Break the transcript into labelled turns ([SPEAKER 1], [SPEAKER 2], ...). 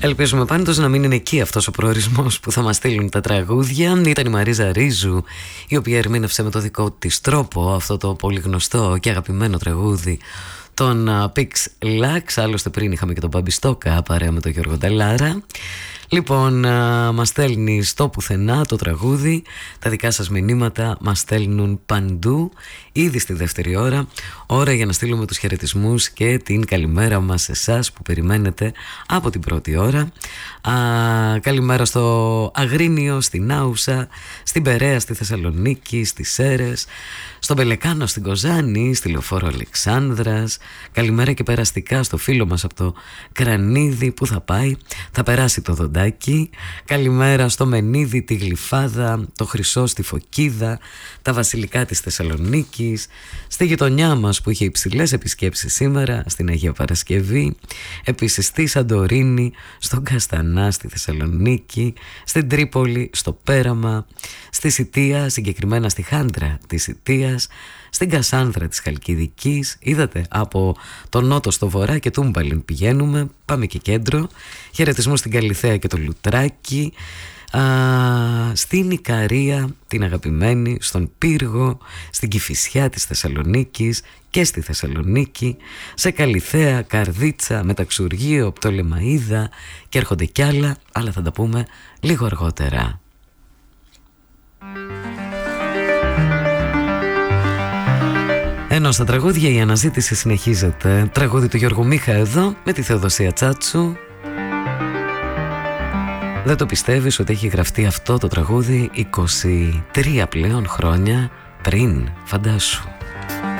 [SPEAKER 1] Ελπίζουμε πάντως να μην είναι εκεί αυτός ο προορισμός που θα μας στείλουν τα τραγούδια. Ήταν η Μαρίζα Ρίζου, η οποία ερμήνευσε με το δικό της τρόπο αυτό το πολύ γνωστό και αγαπημένο τραγούδι των Pix Lux. Άλλωστε πριν είχαμε και τον Μπαμπιστόκα παρέα με τον Γιώργο Νταλάρα. Λοιπόν, μας στέλνει στο πουθενά το τραγούδι. Τα δικά σας μηνύματα μας στέλνουν παντού. Ήδη στη δεύτερη ώρα για να στείλουμε τους χαιρετισμούς και την καλημέρα μας σε εσάς που περιμένετε από την πρώτη ώρα. Καλημέρα στο Αγρίνιο, στην Άουσα, στην Περαία, στη Θεσσαλονίκη, στις Σέρες, στον Πελεκάνο, στην Κοζάνη, στη Λεωφόρο Αλεξάνδρας. Καλημέρα και περαστικά στο φίλο μας από το Κρανίδι που θα περάσει το Δοντάκι. Καλημέρα στο Μενίδη, τη Γλυφάδα, το Χρυσό στη Φωκίδα, τα Βασιλικά της Θεσσαλονίκης, στη γειτονιά μας που είχε υψηλές επισκέψεις σήμερα, στην Αγία Παρασκευή, επίσης στη Σαντορίνη, στον Καστανά στη Θεσσαλονίκη, στην Τρίπολη, στο Πέραμα, στη Σιτία, συγκεκριμένα στη Χάντρα της Σιτίας, στην Κασάνδρα της Χαλκιδικής. Είδατε, από τον νότο στο βορρά και Τούμπαλιν πηγαίνουμε, πάμε και κέντρο. Χαιρετισμού στην Καλιθέα και το Λουτράκι, στην Ικαρία την αγαπημένη, στον Πύργο, στην Κηφισιά της Θεσσαλονίκης και στη Θεσσαλονίκη, σε Καλιθέα, Καρδίτσα, Μεταξουργείο, Πτολεμαΐδα και έρχονται κι άλλα, αλλά θα τα πούμε λίγο αργότερα. Ενώ στα τραγούδια η αναζήτηση συνεχίζεται. Τραγούδι του Γιώργου Μίχα εδώ με τη Θεοδοσία Τσάτσου. Δεν το πιστεύεις ότι έχει γραφτεί αυτό το τραγούδι 23 πλέον χρόνια πριν, φαντάσου.